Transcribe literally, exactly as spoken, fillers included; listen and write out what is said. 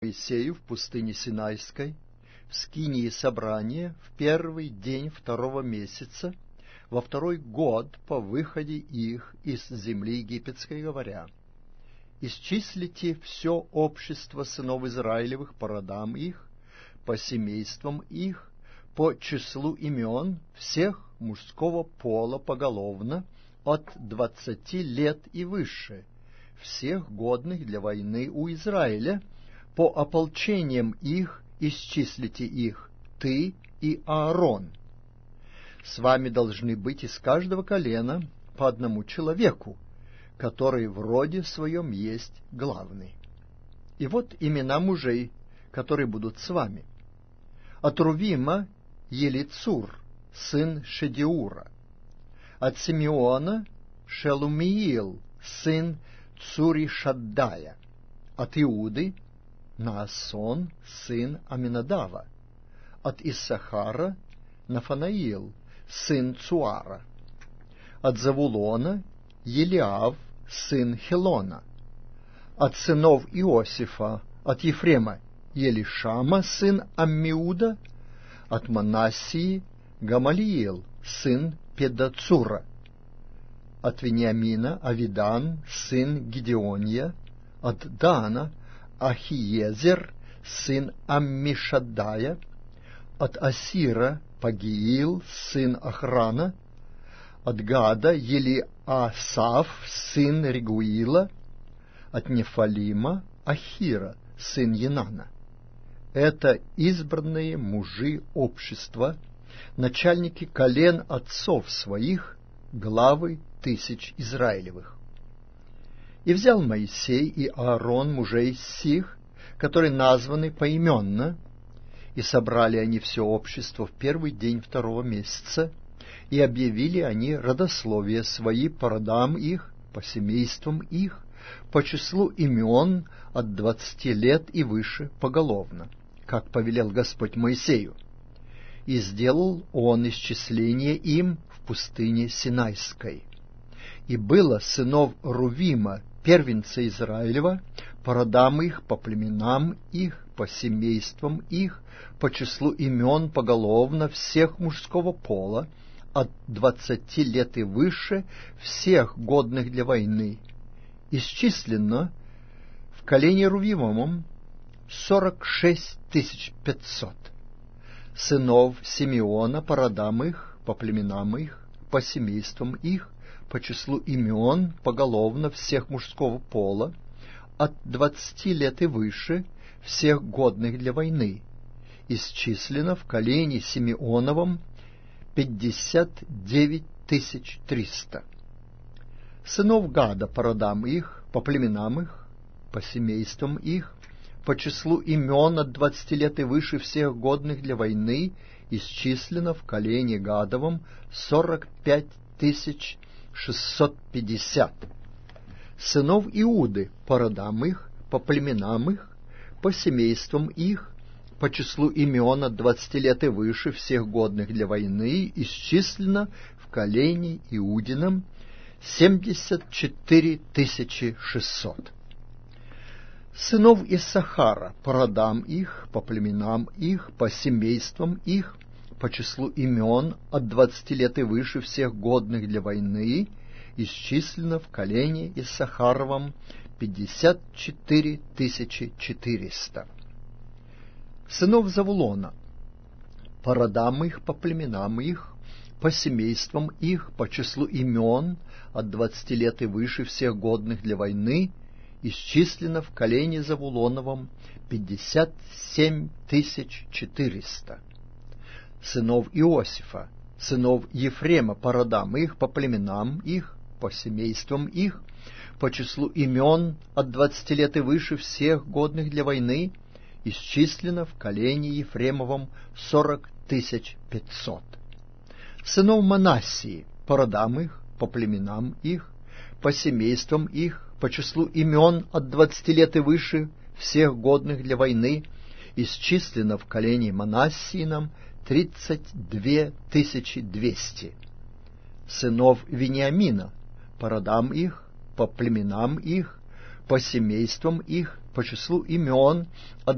Моисею в пустыне Синайской, в скинии собрания, в первый день второго месяца, во второй год по выходе их из земли египетской, говоря: исчислите все общество сынов Израилевых по родам их, по семействам их, по числу имен всех мужского пола поголовно, от двадцати лет и выше, всех годных для войны у Израиля, по ополчениям их исчислите их, ты и Аарон. С вами должны быть из каждого колена по одному человеку, который в роде своем есть главный. И вот имена мужей, которые будут с вами. От Рувима Елицур, сын Шедеура. От Симеона Шелумиил, сын Цуришаддая. От Иуды Наасон, сын Аминадава. От Иссахара Нафанаил, сын Цуара. От Завулона Елиав, сын Хелона. От сынов Иосифа, от Ефрема Елишама, сын Аммиуда. От Манассии Гамалиил, сын Педацура. От Вениамина Авидан, сын Гидеония. От Дана Ахиезер, сын Аммишаддая. От Асира Пагиил, сын Охрана. От Гада Елиасав, сын Регуила. От Нефалима Ахира, сын Енана. Это избранные мужи общества, начальники колен отцов своих, главы тысяч Израилевых. И взял Моисей и Аарон мужей сих, которые названы поименно, и собрали они все общество в первый день второго месяца, и объявили они родословия свои по родам их, по семействам их, по числу имен от двадцати лет и выше поголовно, как повелел Господь Моисею. И сделал он исчисление им в пустыне Синайской. И было сынов Рувима, первенца Израилева, по родам их, по племенам их, по семействам их, по числу имен поголовно всех мужского пола, от двадцати лет и выше, всех годных для войны. Исчислено в колене Рувимовом сорок шесть тысяч пятьсот. Сынов Симеона по родам их, по племенам их, по семействам их, по числу имен поголовно всех мужского пола, от двадцати лет и выше, всех годных для войны. Исчислено в колене Симеоновом пятьдесят девять тысяч триста. Сынов Гада по родам их, по племенам их, по семействам их, по числу имен от двадцати лет и выше всех годных для войны, исчислено в колене Гадовом сорок пять тысяч шестьсот пятьдесят. Сынов Иуды по родам их, по племенам их, по семействам их, по числу имен от двадцати лет и выше всех годных для войны, исчислено в колене Иудином семьдесят четыре тысячи шестьсот. Сынов Иссахара по родам их, по племенам их, по семействам их, по числу имен от двадцати лет и выше всех годных для войны, исчислено в колене Иссахаровом пятьдесят четыре тысячи четыреста. Сынов Завулона по родам их, по племенам их, по семействам их, по числу имен от двадцати лет и выше всех годных для войны, исчислено в колене Завулоновом пятьдесят семь тысяч четыреста. Сынов Иосифа, сынов Ефрема по родам их, по племенам их, по семействам их, по числу имен от двадцати лет и выше всех годных для войны, исчислено в колене Ефремовом сорок тысяч пятьсот. Сынов Манассии по родам их, по племенам их, по семействам их, по числу имен от двадцати лет и выше всех годных для войны, исчислено в колене Манассиином тридцать две тысячи двести. Сынов Вениамина по родам их, по племенам их, по семействам их, по числу имен от